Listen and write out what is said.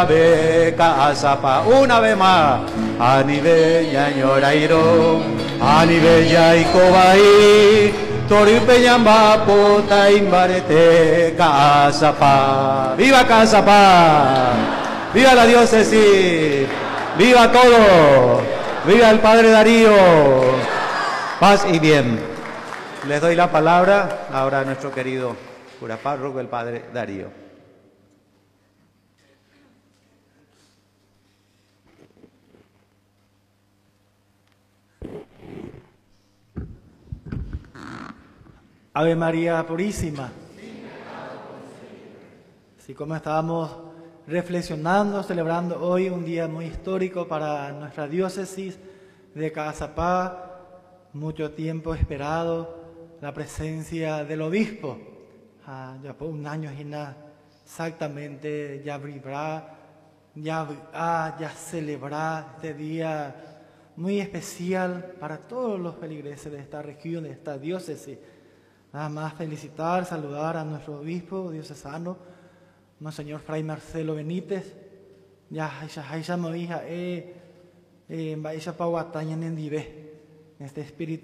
Beca azapa una vez más, anibeña ñorairo, anibeña y cobaí, toripeñamba pota imbarete Cazapá. ¡Viva Cazapá! ¡Viva la diócesis! ¡Viva todo! ¡Viva el Padre Darío! Paz y bien. Les doy la palabra ahora a nuestro querido cura párroco, el Padre Darío. Ave María Purísima. Así como estábamos reflexionando, celebrando hoy un día muy histórico para nuestra diócesis de Cazapá, mucho tiempo esperado, la presencia del obispo. Ya por un año y nada, exactamente, ya celebrar este día muy especial para todos los feligreses de esta región, de esta diócesis. Nada más felicitar, saludar a nuestro obispo diocesano, Monseñor Fray Marcelo Benítez. Ya me hija, este espíritu